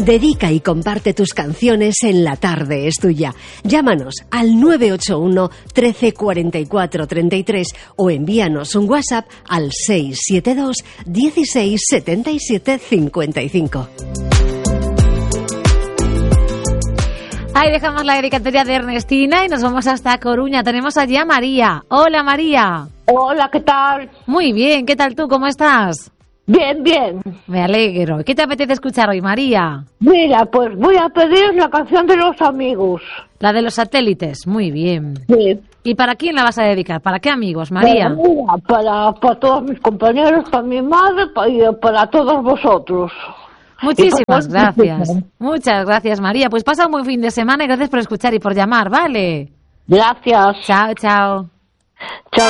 Dedica y comparte tus canciones en La Tarde es Tuya. Llámanos al 981 13 44 33 o envíanos un WhatsApp al 672 16 77 55. Ahí dejamos la dedicatoria de Ernestina y nos vamos hasta Coruña. Tenemos allí a María. Hola, María. Hola, ¿qué tal? Muy bien, ¿qué tal tú? ¿Cómo estás? Bien, bien. Me alegro. ¿Qué te apetece escuchar hoy, María? Mira, pues voy a pedir la canción de Los Amigos. La de los satélites. Muy bien. Sí. ¿Y para quién la vas a dedicar? ¿Para qué amigos, María? Para todos mis compañeros, para mi madre y para todos vosotros. Muchísimas gracias. Muchas gracias, María. Pues pasa un buen fin de semana y gracias por escuchar y por llamar, ¿vale? Gracias. Chao, chao. Chao.